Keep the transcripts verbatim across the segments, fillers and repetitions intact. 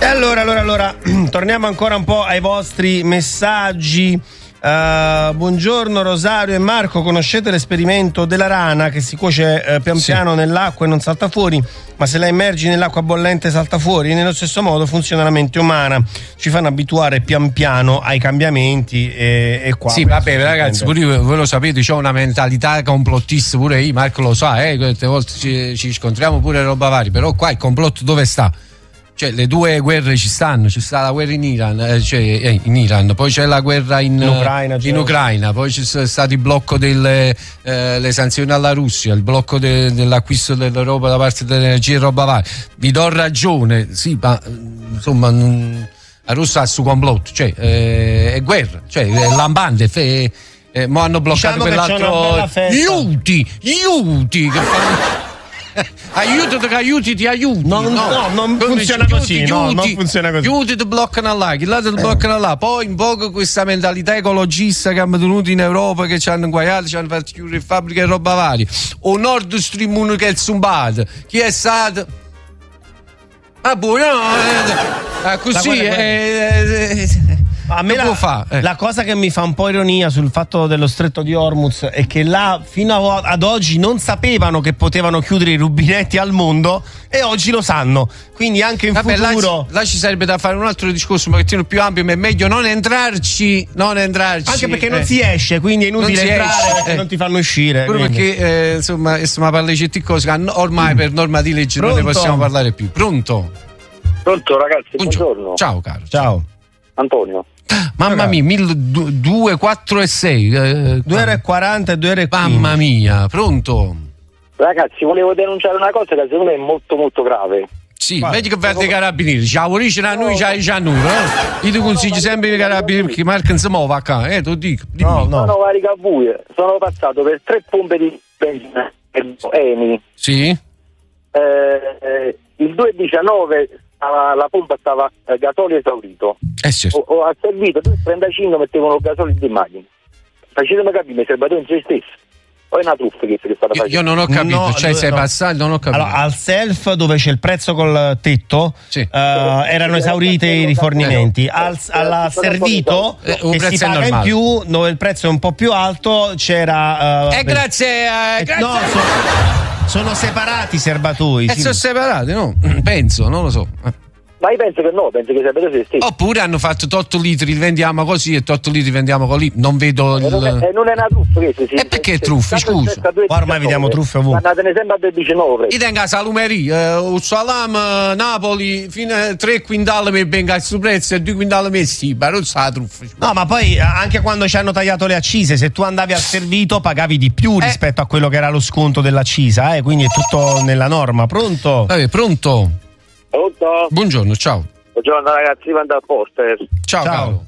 allora, allora, allora, torniamo ancora un po' ai vostri messaggi. Uh, buongiorno Rosario e Marco, conoscete l'esperimento della rana che si cuoce uh, pian sì. piano nell'acqua e non salta fuori, ma se la immergi nell'acqua bollente salta fuori? Nello stesso modo funziona la mente umana, ci fanno abituare pian piano ai cambiamenti e, e qua. Sì, vabbè ragazzi, pure io, voi lo sapete, c'ho una mentalità complottista, pure io, Marco lo sa, eh, queste volte ci, ci scontriamo pure roba varia, però qua il complotto dove sta? Cioè le due guerre ci stanno, ci sta la guerra in Iran, eh, cioè eh, in Iran, poi c'è la guerra in, in, Ucraina, in Ucraina, poi c'è stato il blocco delle eh, le sanzioni alla Russia, il blocco de, dell'acquisto dell'Europa da parte dell'energia e roba varia. Vi do ragione, sì, ma insomma non, la Russia ha il suo complotto, cioè eh, è guerra, cioè è lampante, fe, eh, mo hanno bloccato diciamo quell'altro gli Uti, gli Uti che fanno aiuto che aiuti ti aiuti no, no, no non funziona così aiuti, no, aiuti, non funziona così aiuti ti bloccano là, chi là ti bloccano là, poi in poco questa mentalità ecologista che hanno tenuto in Europa, che ci hanno inguaiato, ci hanno fatto chiudere fabbriche e roba varia, o Nord Stream uno che è il zumbato, chi è stato ah buono no, eh, così eh, a me la, fa, eh. la cosa che mi fa un po' ironia sul fatto dello stretto di Hormuz è che là fino a, ad oggi non sapevano che potevano chiudere i rubinetti al mondo e oggi lo sanno, quindi anche in Vabbè, futuro là, là ci sarebbe da fare un altro discorso un pochettino più ampio, ma è meglio non entrarci non entrarci anche perché eh. non si esce, quindi è inutile entrare esce, perché eh. non ti fanno uscire pure quindi. Perché eh, insomma insomma parli certi cose che ormai mm. per norma di legge Pronto? Non ne possiamo parlare più. Pronto? Pronto ragazzi, buongiorno, buongiorno. Ciao caro. Ciao Antonio. Mamma mia, due, quattro e sei eh, due ore e quaranta e due ore e quindici. Mamma mia, pronto? Ragazzi, volevo denunciare una cosa che secondo me è molto molto grave. Sì, Guarda, vedi che va dei carabinieri, ciao dice a noi, c'hai a noi, eh? Io ti consiglio no, sempre i carabinieri perché Marco non si muove a casa, eh, te lo dico. No, no. Sono vari Cavue, sono passato per tre pompe di benzina Eni. Sì. Eh, il due diciannove la, la pompa stava eh, gasolio esaurito. Eh sì. Ho, ho asservito due trentacinque mettevano il gasolio di immagini. Facetemi capire, mi serbato in se stesso. Poi è una truffa che è stata io, io non ho capito, no, cioè sei no. passato, non ho capito. Allora, al self dove c'è il prezzo col tetto sì. uh, erano esauriti i rifornimenti. Eh. Al alla servito eh, che si paga in più, dove il prezzo è un po' più alto, c'era uh, e eh, grazie, eh, grazie. No, sono, sono separati i serbatoi. E sì. sono separati, no? Penso, non lo so. Ma io penso che no, penso che sia per se stesso. Oppure hanno fatto otto litri, li vendiamo così e otto litri vendiamo così. Non vedo il... E non è, e non è una truffa questo, sì. E perché è truffa, scusa? Ormai vediamo truffe ovunque. Andate sempre a diciannove. Io tengo a salumeria, eh, un salam, Napoli, fino a tre quintali mi venga il suo prezzo e due quintali messi, ma non sa la truffa. No, ma poi anche quando ci hanno tagliato le accise, se tu andavi al servito pagavi di più eh. rispetto a quello che era lo sconto dell'accisa, eh, quindi è tutto nella norma. Pronto? Vabbè, pronto? Pronto? Buongiorno, ciao. Buongiorno ragazzi, manda al poster. Ciao, ciao. Caro.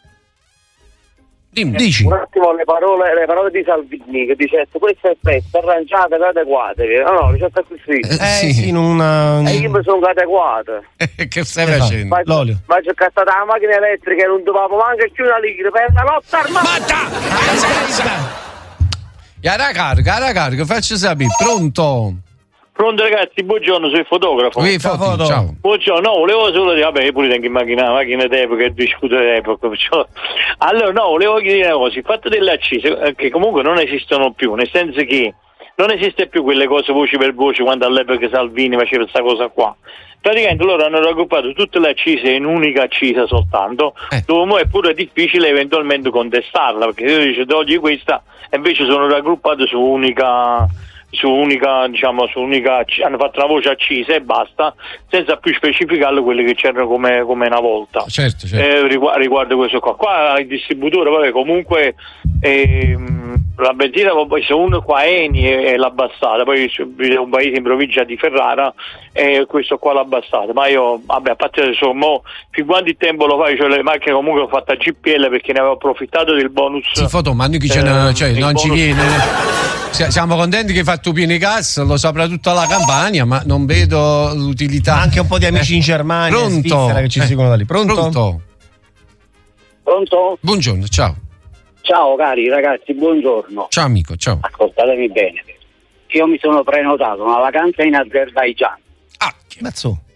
Dimmi. Dici. Un attimo le parole, le parole di Salvini che dice questo è presto, arrangiate, adeguate. No, no, c'è stato qui. Eh, eh sì, in una... E io mi sono adeguate. Che stai eh, facendo? Ma, L'olio. Ma c'è stata la macchina elettrica e non dovevamo manco più una lira per la lotta armata. Matta! Gara carica, gara carica, faccio sapere, pronto? Pronto ragazzi, buongiorno, sono il fotografo. Oui, ciao, foto. Ciao. Buongiorno, no, volevo solo dire, vabbè, io pure tengo in macchina, la macchina d'epoca e discuto d'epoca, perciò... Allora, no, volevo dire una cosa, il fatto delle accise, che comunque non esistono più, nel senso che non esiste più quelle cose voce per voce quando all'epoca Salvini faceva questa cosa qua. Praticamente loro hanno raggruppato tutte le accise in un'unica accisa soltanto, eh. dove è pure difficile eventualmente contestarla, perché se dice togli questa, e invece sono raggruppate su unica... su unica, diciamo, su unica, hanno fatto una voce accisa e basta, senza più specificare quelle che c'erano come, come una volta. Certo, certo. Eh, riguardo, riguardo questo qua. Qua il distributore, vabbè, comunque ehm, la benzina, poi se uno qua Eni è l'ha abbassata, poi è un paese in provincia di Ferrara e questo qua l'ha abbassata, ma io, vabbè, a parte adesso, mo, fin quanto tempo lo fai, cioè le macchine comunque ho fatto a G P L perché ne avevo approfittato del bonus. Sì, foto, ma noi chi ce ne, cioè, non bonus. Ci viene. Siamo contenti che hai fatto pieni gas, lo saprà tutta la Campania, ma non vedo l'utilità. Anche un po' di amici eh. in Germania, Pronto? in Svizzera che ci eh. seguono da lì. Pronto? Pronto? Pronto? Buongiorno, ciao. Ciao cari ragazzi, buongiorno. Ciao amico, ciao. Ascoltatemi bene. Io mi sono prenotato una vacanza in Azerbaigian. Ah, che mazzo.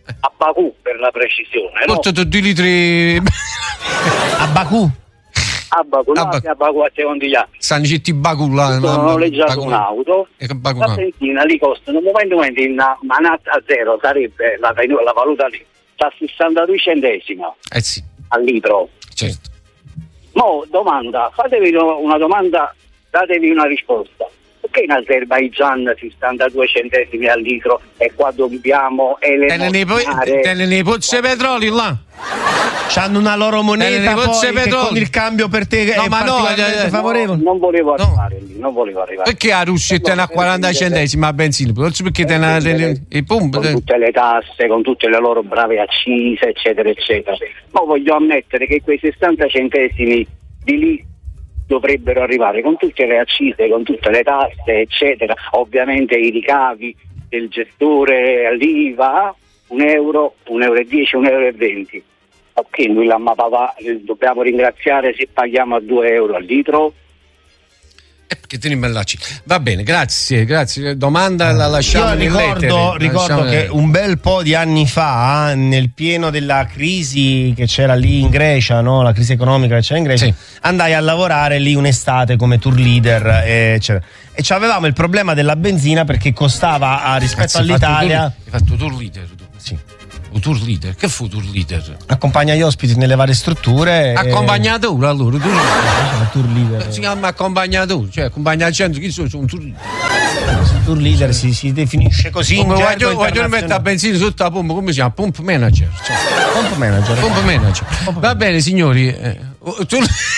a Baku per la precisione. Porta no? due litri a Baku. A Baku, no, a Baku a Secondiglia. Stanno citti Baku là. Ho noleggiato un'auto. La benzina lì costa, nel momento momento in manata a zero sarebbe la, la valuta lì, sta sessantadue centesimi eh sì. al litro. Certo. Mo domanda, fatevi una domanda, datevi una risposta. Perché in Azerbaigian sessantadue centesimi al litro e qua dobbiamo elemosinare? Tene nei pozzi di petrolio là. C'hanno una loro moneta poi che con il cambio per te no, è ma no, eh, favorevole. No, non volevo arrivare no. lì, non volevo arrivare. Perché la Russia tiene a quaranta centesimi a benzina? Perché tiene i pump con tutte le tasse, con tutte le loro brave accise, eccetera, eccetera. Ma voglio ammettere che quei sessanta centesimi di lì dovrebbero arrivare con tutte le accise, con tutte le tasse, eccetera. Ovviamente i ricavi del gestore, l'I V A, un euro, un euro e dieci, un euro e venti. Ok, noi la mappa dobbiamo ringraziare se paghiamo a due euro al litro. Eh, perché te ne bellacci. Va bene, grazie, grazie. Domanda la lasciamo. Io ricordo, ricordo che un bel po' di anni fa, nel pieno della crisi che c'era lì in Grecia, no? La crisi economica che c'era in Grecia, sì. andai a lavorare lì un'estate come tour leader, eccetera. E avevamo il problema della benzina perché costava a, rispetto Cazzo, Hai all'Italia. fatto, hai fatto tour leader? Sì. Un tour leader? Che fu tour leader? Accompagna gli ospiti nelle varie strutture. Accompagnatore e... allora, tour leader. tour leader. Si chiama accompagnatore, cioè accompagna al centro, chi sono? Sono un tour leader. Il tour leader si, si definisce così. Come voglio, voglio mettere a benzina sotto la pompa, come si chiama? Pump manager. Cioè. Pump manager. Pump manager. Pump Va bene, signori. Eh, tu...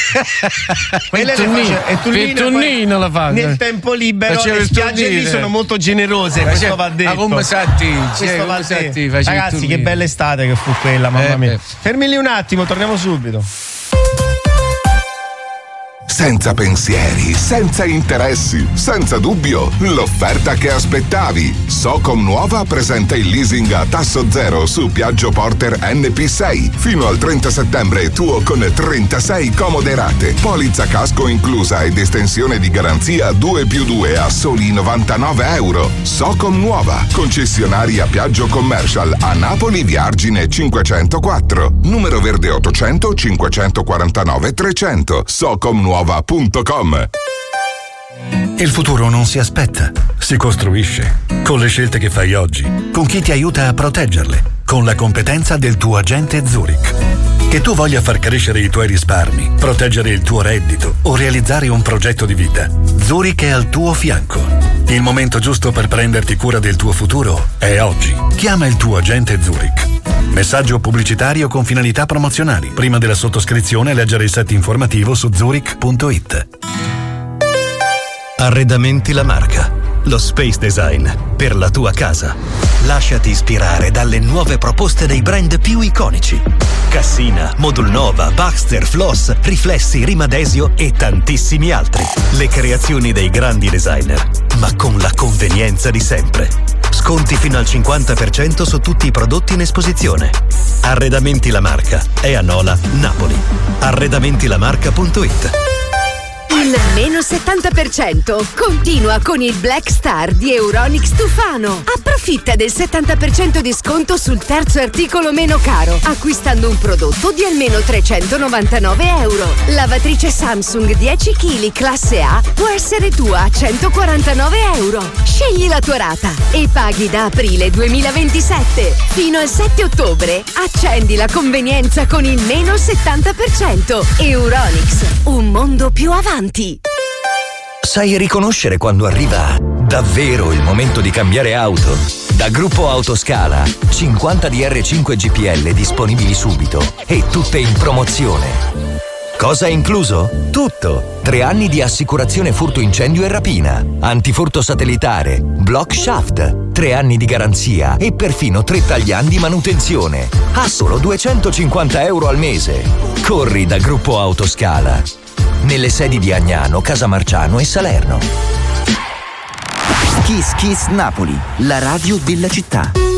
il turnino, il turnino la fa nel tempo libero. Faceva le spiagge lì sono molto generose, questo va detto. Come satti, questo va detto. Ragazzi, che bella estate che fu quella, mamma eh, mia. Eh. Fermi lì un attimo, torniamo subito. Senza pensieri, senza interessi, senza dubbio, l'offerta che aspettavi. Socom Nuova presenta il leasing a tasso zero su Piaggio Porter N P sei. Fino al trenta settembre tuo con trentasei comode rate. Polizza casco inclusa ed estensione di garanzia due più due a soli novantanove euro. Socom Nuova, concessionaria Piaggio Commercial a Napoli via Argine cinquecentoquattro. Numero verde ottocento cinquecentoquarantanove trecento. Socom Nuova. Il futuro non si aspetta, si costruisce. Con le scelte che fai oggi, con chi ti aiuta a proteggerle, con la competenza del tuo agente Zurich. Che tu voglia far crescere i tuoi risparmi, proteggere il tuo reddito o realizzare un progetto di vita, Zurich è al tuo fianco. Il momento giusto per prenderti cura del tuo futuro è oggi. Chiama il tuo agente Zurich. Messaggio pubblicitario con finalità promozionali. Prima della sottoscrizione leggere il set informativo su zurich punto it. Arredamenti La Marca. Lo space design per la tua casa. Lasciati ispirare dalle nuove proposte dei brand più iconici. Cassina, Modulnova, Baxter, Floss, Riflessi, Rimadesio e tantissimi altri. Le creazioni dei grandi designer, ma con la convenienza di sempre. Sconti fino al cinquanta per cento su tutti i prodotti in esposizione. Arredamenti La Marca è a Nola, Napoli. arredamentilamarca punto it. Il meno settanta per cento continua con il Black Star di Euronics Tufano. Approfitta del settanta per cento di sconto sul terzo articolo meno caro, acquistando un prodotto di almeno trecentonovantanove euro. Lavatrice Samsung dieci chilogrammi classe A può essere tua a centoquarantanove euro. Scegli la tua rata e paghi da aprile duemilaventisette. Fino al sette ottobre accendi la convenienza con il meno settanta per cento. Euronics, un mondo più avanti. Sai riconoscere quando arriva davvero il momento di cambiare auto? Da Gruppo Autoscala, cinquanta D R cinque G P L disponibili subito e tutte in promozione. Cosa è incluso? Tutto! Tre anni di assicurazione furto incendio e rapina, antifurto satellitare, block shaft, tre anni di garanzia e perfino tre tagliandi di manutenzione. A solo duecentocinquanta euro al mese. Corri da Gruppo Autoscala. Nelle sedi di Agnano, Casamarciano e Salerno. Kiss Kiss Napoli, la radio della città.